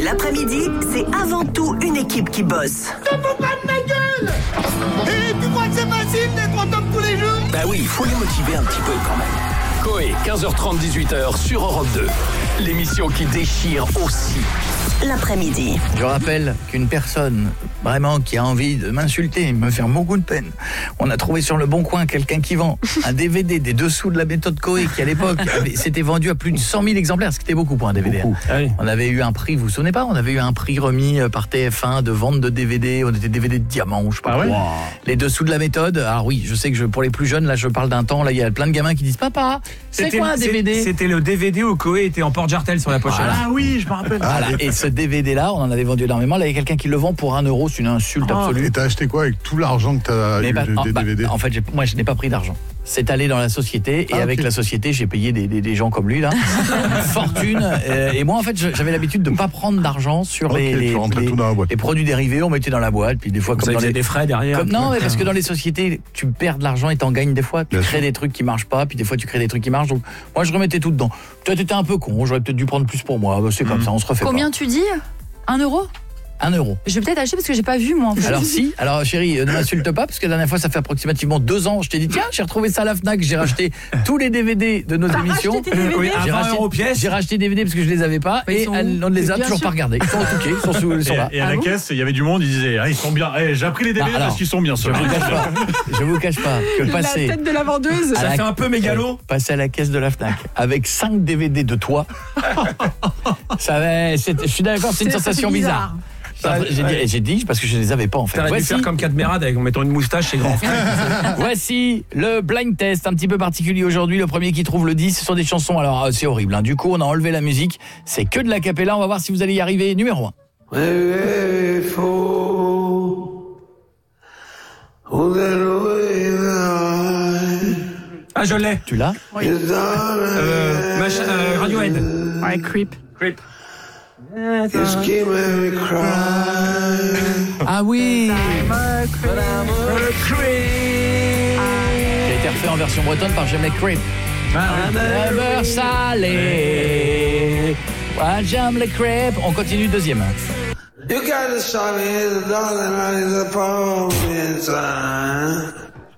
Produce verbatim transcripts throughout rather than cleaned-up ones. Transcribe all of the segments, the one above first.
L'après-midi, c'est avant tout une équipe qui bosse. Te fous pas de ma gueule! Et tu crois que c'est facile d'être au top tous les jours? Bah oui, il faut les motiver un petit peu quand même. Coé, quinze heures trente, dix-huit heures sur Europe deux. L'émission qui déchire aussi. L'après-midi. Je rappelle qu'une personne vraiment qui a envie de m'insulter, me faire beaucoup de peine, on a trouvé sur le Bon Coin quelqu'un qui vend un D V D des dessous de la méthode Coé qui à l'époque avait, s'était vendu à plus de cent mille exemplaires, ce qui était beaucoup pour un D V D. Hein. Ah oui. On avait eu un prix, vous vous souvenez pas, on avait eu un prix remis par T F un de vente de D V D, on était D V D de diamant, je sais pas. Ah ouais. Wow. Les dessous de la méthode. Alors oui, je sais que je, pour les plus jeunes, là je parle d'un temps, là il y a plein de gamins qui disent papa, c'est C'était, quoi un D V D? C'était le D V D où Coé était en porte-jartel sur la pochette. Voilà. Ah oui, je me rappelle. Voilà. Et ce D V D là, on en avait vendu énormément. Là, il y a quelqu'un qui le vend pour un euro, c'est une insulte Oh. absolue. Et t'as acheté quoi avec tout l'argent que t'as Mais eu bah, de- en, des bah, D V D? en fait, j'ai, moi, je n'ai pas pris d'argent. C'est allé dans la société et Ah, avec okay. la société, j'ai payé des, des, des gens comme lui là, une fortune. Euh, et moi, en fait, je, j'avais l'habitude de pas prendre d'argent sur Ok, les, tu les, rentrais les, tout dans la boîte. les produits dérivés. On mettait dans la boîte, puis des fois, Vous comme dans avez les des frais derrière. comme, non, mais parce que dans les sociétés, tu perds de l'argent et t'en gagnes des fois. Tu Bien crées sûr. des trucs qui marchent pas, puis des fois tu crées des trucs qui marchent. Donc, moi, je remettais tout dedans. Toi, t'étais un peu con. J'aurais peut-être dû prendre plus pour moi. Bah, c'est comme ça, on se refait Combien tu dis? Un euro? pas. Un euro. Je vais peut-être acheter parce que j'ai pas vu moi en fait. Alors si, alors chérie, ne m'insulte pas parce que la dernière fois ça fait approximativement deux ans, je t'ai dit tiens, j'ai retrouvé ça à la Fnac, j'ai racheté tous les D V D de nos T'as émissions. racheté tes D V D? Oui, à J'ai vingt racheté, euros pièce. j'ai racheté des D V D parce que je les avais pas Mais ils et sont elle, où on ne les a Bien toujours sûr. pas regardés. Ils sont en touqués, ils sont sous, ils sont là. Et, et à la Ah bon caisse, il y avait du monde, ils disaient ah, ils sont bien. Eh, j'ai pris les D V D Non, alors, parce qu'ils sont bien. Je ceux-là. vous cache pas, je vous cache pas que La passer tête de la vendeuse. à Ça la- fait un peu mégalo. passer à la caisse de la Fnac avec cinq D V D de toi. Ça va, c'est- je suis d'accord, c'est une C'est- ça fait sensation bizarre. Ça, J'ai dit, j'ai dit parce que je les avais pas en fait. T'aurais dû Voici, faire comme Cadmerade avec en mettant une moustache chez grand frère. voici le blind test un petit peu particulier aujourd'hui. Le premier qui trouve le dix, ce sont des chansons. Alors euh, c'est horrible. Hein. Du coup, on a enlevé la musique. C'est que de la cappella. On va voir si vous allez y arriver. Numéro un. Ah, je l'ai. Tu l'as? Euh, machin, euh, Radiohead. Ouais, creep. Creep. Ah oui. Qui a été refait en version bretonne par Jamie Creep. Beurre salé. Ah, Jamie Creep. On continue deuxième. You got to show me the darling honey, the poem inside.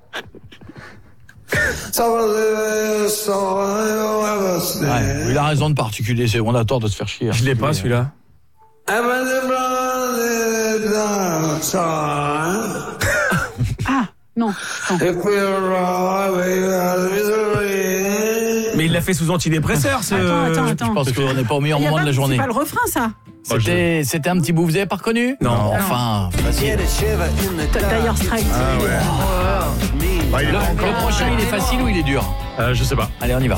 So so I'll ever Ouais, stay. il a raison de particulier. C'est on a tort de se faire chier. Je l'ai pas celui-là. I'm in the blonde dark side. Ah, non. If we're all way out of misery. Mais il l'a fait sous antidépresseur ce. Attends, attends, Je attends. pense qu'on n'est pas au meilleur Il y a moment pas- de la journée. C'est pas le refrain ça. C'était, c'était un petit bout. Vous avez pas reconnu? Non. Enfin, facile. Dire Strike. Bah, il est Le, pas encore. le prochain, il est facile ou il est dur? Euh, je sais pas. Allez, on y va.